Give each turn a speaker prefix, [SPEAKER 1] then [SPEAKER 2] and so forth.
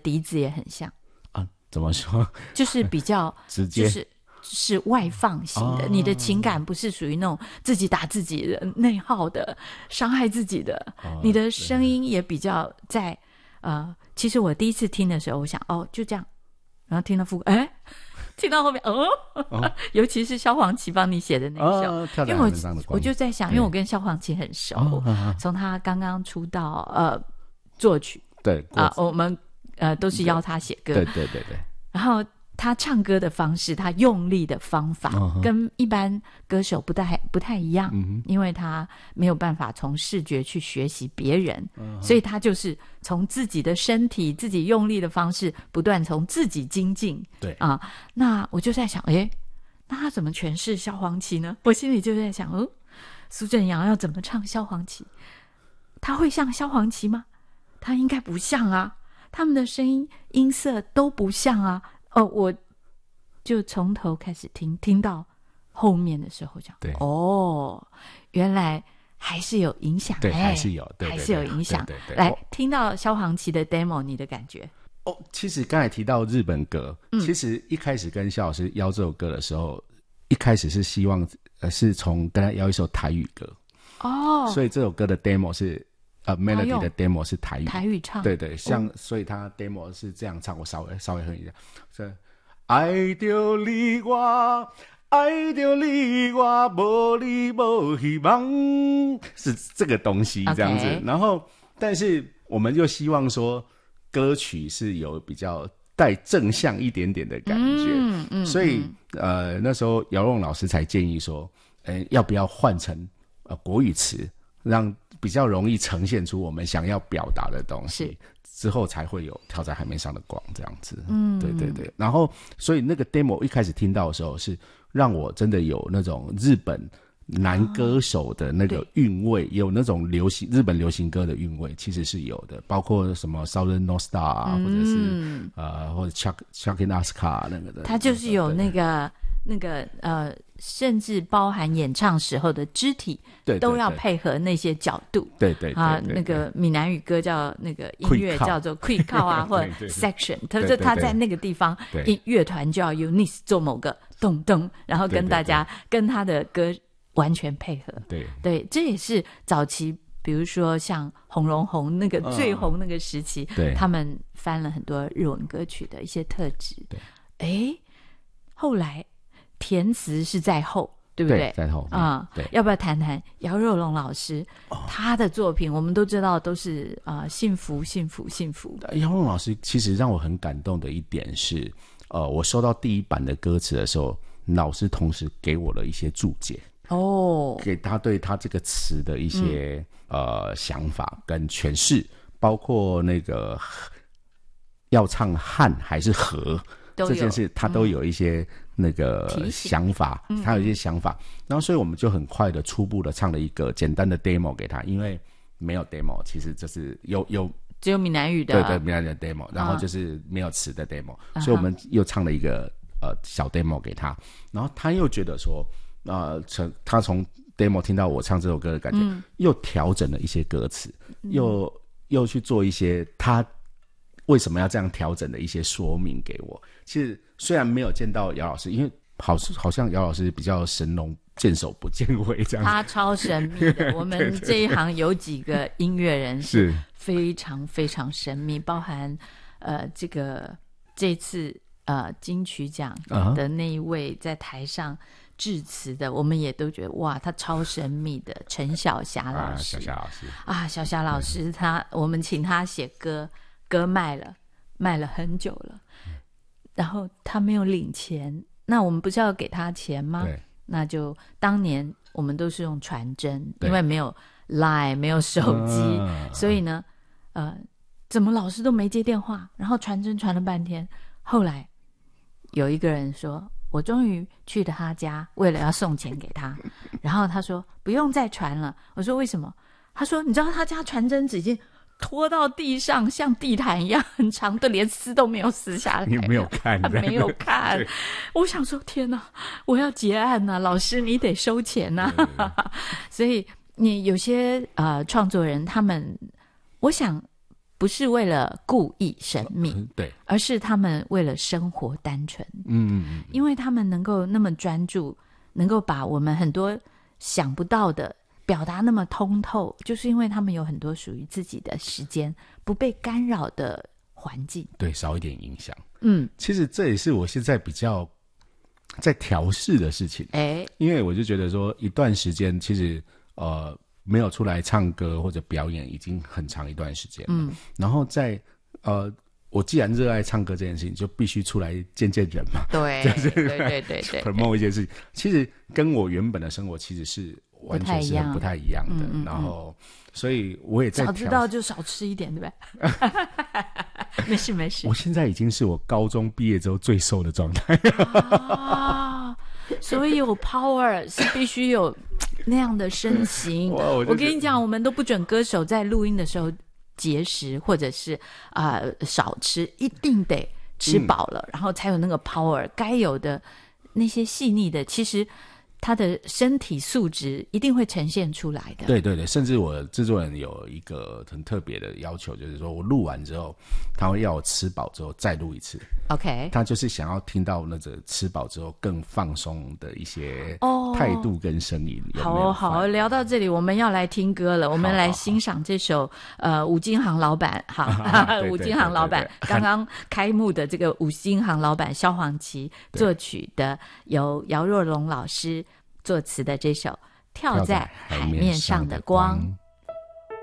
[SPEAKER 1] 笛子也很像
[SPEAKER 2] 啊，怎么说？
[SPEAKER 1] 就是比较
[SPEAKER 2] 直接，
[SPEAKER 1] 是外放型的，你的情感不是属于那种自己打自己的内耗的伤害自己的，你的声音也比较在其实我第一次听的时候我想就这样，然后听到副歌听到后面尤其是萧煌奇帮你写的那一首，因为我就在想，因为我跟萧煌奇很熟，从他刚刚出道作曲，
[SPEAKER 2] 对
[SPEAKER 1] 我们都是邀他写歌，
[SPEAKER 2] 对，
[SPEAKER 1] 然后他唱歌的方式，他用力的方法跟一般歌手不太一样，因为他没有办法从视觉去学习别人，所以他就是从自己的身体自己用力的方式不断从自己精进。
[SPEAKER 2] 对
[SPEAKER 1] 那我就在想那他怎么诠释萧煌奇呢？我心里就在想苏正阳要怎么唱萧煌奇，他会像萧煌奇吗？他应该不像啊，他们的声音音色都不像啊。我就从头开始听到后面的时候讲，
[SPEAKER 2] 对
[SPEAKER 1] 原来还是有影响，
[SPEAKER 2] 对，还是有，对，
[SPEAKER 1] 还是有影响。
[SPEAKER 2] 对，
[SPEAKER 1] 来听到萧煌奇的 demo， 你的感觉？
[SPEAKER 2] 其实刚才提到日本歌，其实一开始跟萧老师邀这首歌的时候，一开始是希望是从跟他邀一首台语歌所以这首歌的 demo 是melody 的 demo 是台语
[SPEAKER 1] 唱，
[SPEAKER 2] 对，所以他 demo 是这样唱，我稍微哼一下，是爱着你我无你无希望，是这个东西这样子。然后但是我们又希望说歌曲是有比较带正向一点点的感觉，所以那时候姚荣老师才建议说要不要换成国语词，让比较容易呈现出我们想要表达的东西，之后才会有跳在海面上的光这样子。对。然后所以那个 demo 一开始听到的时候，是让我真的有那种日本男歌手的那个韵味，有那种日本流行歌的韵味，其实是有的，包括什么 Southern North Star 或者是或者 Chuck and Oscar 那个的，
[SPEAKER 1] 它就是有那个甚至包含演唱时候的肢体都要配合那些角度。
[SPEAKER 2] 对
[SPEAKER 1] 那个闽南语歌叫那个音乐叫做 quick call 啊或者 section， 他在那个地方乐团就要 UNIS 做某个咚咚，然后跟大家跟他的歌完全配合。对，这也是早期比如说像洪荣宏那个最红那个时期，他们翻了很多日文歌曲的一些特质。后来填词是在后，对不对？
[SPEAKER 2] 在后对。
[SPEAKER 1] 要不要谈谈姚若龙老师他的作品？我们都知道都是幸福。
[SPEAKER 2] 姚若龙老师其实让我很感动的一点是，我收到第一版的歌词的时候，老师同时给我了一些注解给他对他这个词的一些想法跟诠释，包括那个要唱汉还是和这件事，他都有一些那个想法，他有一些想法，然后所以我们就很快的初步的唱了一个简单的 demo 给他，因为没有 demo， 其实就是
[SPEAKER 1] 只有闽南语的，
[SPEAKER 2] 对闽南语的 demo， 然后就是没有词的 demo，所以我们又唱了一个小 demo 给他，然后他又觉得说他从 demo 听到我唱这首歌的感觉，又调整了一些歌词，又去做一些他为什么要这样调整的一些说明给我。其实虽然没有见到姚老师，因为好像姚老师比较神龙见首不见尾这样子，
[SPEAKER 1] 他超神秘的。我们这一行有几个音乐人是非常非常神秘，包含这次金曲奖的那一位在台上致辞的，我们也都觉得哇，他超神秘的陈小霞老师。小霞老师我们请他写歌卖了很久了，然后他没有领钱，那我们不是要给他钱吗？那就当年我们都是用传真，因为没有 Line 没有手机，所以呢怎么老师都没接电话，然后传真传了半天，后来有一个人说我终于去了他家，为了要送钱给他然后他说不用再传了，我说为什么？他说你知道他家传真纸已经拖到地上像地毯一样很长的，连撕都没有撕下来。
[SPEAKER 2] 你没有看？
[SPEAKER 1] 没有看。我想说天哪，我要结案啊，老师你得收钱啊所以你有些创作人他们，我想不是为了故意神秘，
[SPEAKER 2] 对，
[SPEAKER 1] 而是他们为了生活单纯。因为他们能够那么专注，能够把我们很多想不到的表达那么通透，就是因为他们有很多属于自己的时间，不被干扰的环境，
[SPEAKER 2] 对，少一点影响。其实这也是我现在比较在调试的事情。因为我就觉得说，一段时间其实没有出来唱歌或者表演已经很长一段时间了。然后在我既然热爱唱歌这件事情，就必须出来见见人嘛。
[SPEAKER 1] 对，就是对
[SPEAKER 2] promote 一件事情，其实跟我原本的生活其实是完全是很不太一样的。然后，所以我也在
[SPEAKER 1] 早知道就少吃一点，对不对？没事没事。
[SPEAKER 2] 我现在已经是我高中毕业之后最瘦的状态。
[SPEAKER 1] 所以有 power 是必须有那样的身形。我跟你讲，我们都不准歌手在录音的时候节食，或者是少吃，一定得吃饱了，然后才有那个 power， 该有的那些细腻的，其实他的身体素质一定会呈现出来的。
[SPEAKER 2] 对对对，甚至我制作人有一个很特别的要求，就是说我录完之后，他会要我吃饱之后再录一次。
[SPEAKER 1] OK，
[SPEAKER 2] 他就是想要听到那个吃饱之后更放松的一些态度跟声音。
[SPEAKER 1] 好，聊到这里，我们要来听歌了，我们来欣赏这首五金行老板五金行老板刚刚开幕的这个五金行老板萧煌奇作曲的，由姚若龙老师作词的这首《跳在海面上的光》。